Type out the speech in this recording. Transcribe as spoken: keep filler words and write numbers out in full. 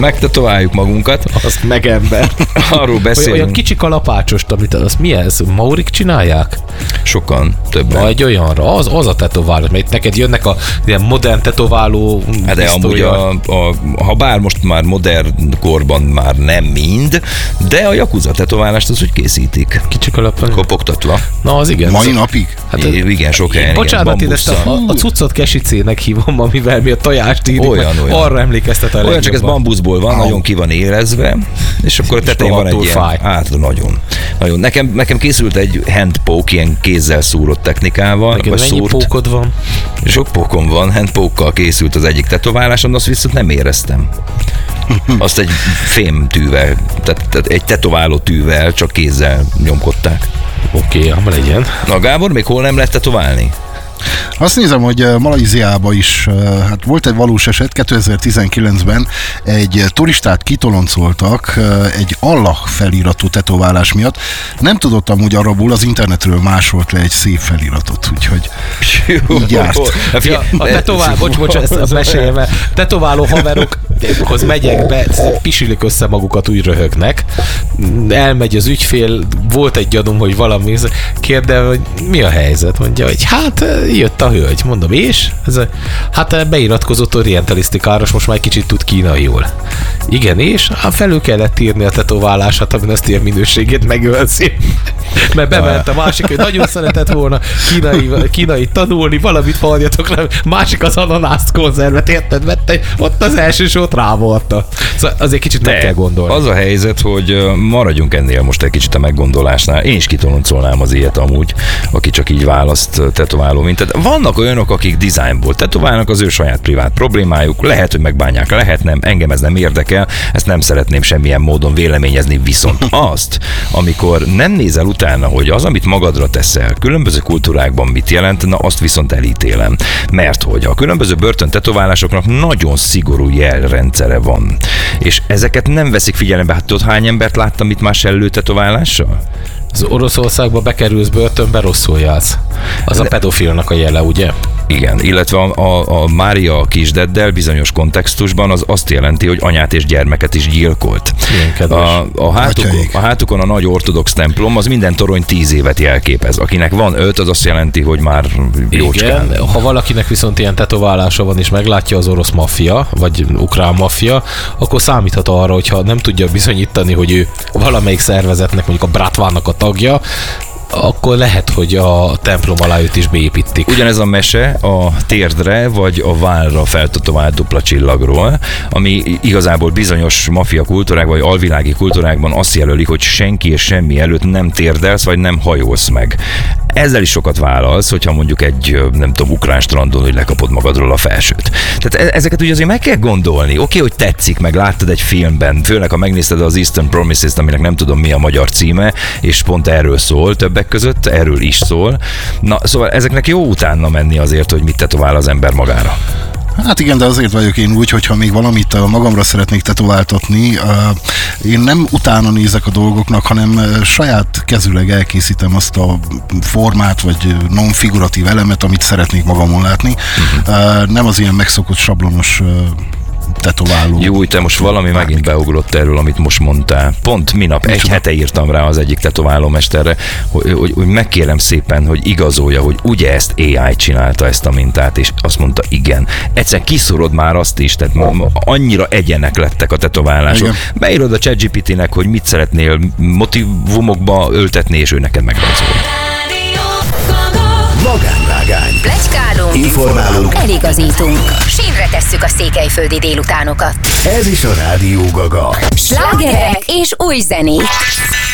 megtetováljuk magunkat. Azt meg ember. Arról beszélünk. Olyan kicsi kalapácsost, amit az mi ez? Maurik csinálják? Sokan, többen. Na, egy olyanra, az, az a tetoválás, mert neked jönnek a ilyen modern tetováló. Hát de amúgy, a, a, ha bár most már modern korban már nem mind, de a Yakuza tetoválást az úgy készítik. Kicsi kalapács. Kopogtatva. Na, az igen. Mai napig? Hát, é, igen, sok helyen. Bocsánat, én ezt a, a cuccot kesicének hívom, amivel mi a tojást írjuk, olyan, olyan. Arra emlékeztet a olyan, csak ez bambuszból van, oh. nagyon ki van érezve, és akkor a tetején van egy ilyen, hát nagyon. nagyon. Nekem, nekem készült egy handpoke, ilyen kézzel szúrott technikával. Neked mennyi szúrt. pókod van? Sok pókom van, handpoke-kal készült az egyik tetováláson, azt viszont nem éreztem. Azt egy fém tűvel, tehát, tehát egy tetováló tűvel, csak kézzel nyomkodták. Oké, okay, legyen. Na Gábor, még hol nem lehet tetoválni? Azt nézem, hogy Malajziában is hát volt egy valós eset, kétezer-tizenkilencben egy turistát kitoloncoltak egy Allah feliratú tetoválás miatt. Nem tudott amúgy arabul, az internetről másolt le egy szép feliratot, úgyhogy így járt. Ja, a tetovál, bocs, bocs, ezt a meséljem, tetováló haverokhoz megyek be, pisilik össze magukat, úgy röhögnek. Elmegy az ügyfél, volt egy gyanúm, hogy valami, kérdem, hogy mi a helyzet? Mondja, hogy hát jött a hölgy, mondom, és? Ez a, hát beiratkozott orientalisztikára, most már egy kicsit tud kínaiul. Igen, és? Hát felül kellett írni a tetoválását, amin ezt ilyen minőségét megölszi. Mert bement a másik, hogy nagyon szeretett volna kínai, kínai tanulni, valamit halljatok rá, másik az ananászt konzervet, érted? Vette, ott az első sót rávolta. Szóval azért kicsit De meg kell gondolni. Az a helyzet, hogy maradjunk ennél most egy kicsit a meggondolásnál. Én is kitoloncolnám az ilyet amúgy, aki csak így választ tetováló mintet. Vannak olyanok, akik dizájnból tetoválnak, az ő saját privát problémájuk, lehet, hogy megbánják, lehet nem, engem ez nem érdekel, ezt nem szeretném semmilyen módon véleményezni, viszont azt, amikor nem nézel utána, hogy az, amit magadra teszel, különböző kultúrákban mit jelent, na azt viszont elítélem. Mert hogy a különböző börtön tetoválásoknak nagyon szigorú jelrendszere van. És ezeket nem veszik figyelembe. Hát tudod, hány embert láttam itt más sellő tetoválással? Az Oroszországba bekerülsz börtönbe, rosszul jársz. Az a pedofilnak a jele, ugye? Igen, illetve a, a, a Mária kisdeddel bizonyos kontextusban az azt jelenti, hogy anyát és gyermeket is gyilkolt. A, a, hátukon, a hátukon a nagy ortodox templom, az minden torony tíz évet jelképez. Akinek van öt, az azt jelenti, hogy már jócskán. Igen, ha valakinek viszont ilyen tetoválása van és meglátja az orosz maffia, vagy ukrán maffia, akkor számíthat arra, hogyha nem tudja bizonyítani, hogy ő valamelyik szervezetnek, mondjuk a Bratvának a tagja, akkor lehet, hogy a templom alá őt is beépítik. Ugyanez a mese a térdre vagy a vállra feltetovált dupla csillagról, ami igazából bizonyos maffia kultúrák vagy alvilági kultúrákban azt jelöli, hogy senki és semmi előtt nem térdelsz vagy nem hajolsz meg. Ezzel is sokat vállalsz, hogyha mondjuk egy, nem tudom, ukrán strandon, hogy lekapod magadról a felsőt. Tehát ezeket ugye azért meg kell gondolni. Oké, hogy tetszik, meg láttad egy filmben, főleg ha megnézted az Eastern Promises-t, aminek nem tudom mi a magyar címe, és pont erről szól többek között, erről is szól. Na, szóval ezeknek jó utána menni azért, hogy mit tetovál az ember magára. Hát igen, de azért vagyok én úgy, hogyha még valamit magamra szeretnék tetováltatni, én nem utána nézek a dolgoknak, hanem saját kezüleg elkészítem azt a formát, vagy non-figuratív elemet, amit szeretnék magamon látni. Uh-huh. Nem az ilyen megszokott sablonos tetováló. Jó, te most valami bármik. Megint beugrott erről, amit most mondtál. Pont minap, egy hete írtam rá az egyik tetoválómesterre, hogy, hogy, hogy megkérem szépen, hogy igazolja, hogy ugye ezt á i csinálta ezt a mintát, és azt mondta, igen. Egyszer kiszorod már azt is, tehát annyira egyenek lettek a tetoválások. Igen. Beírod a ChatGPT-nek, hogy mit szeretnél motivumokba öltetni, és ő neked megrajzolja. Magánvágány. Pletykálunk, informálunk, eligazítunk. Sínre tesszük a székelyföldi délutánokat. Ez is a Rádió Gaga. Slágerek és új zenék.